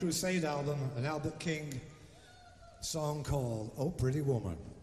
Crusade album, an Albert King song called Oh Pretty Woman.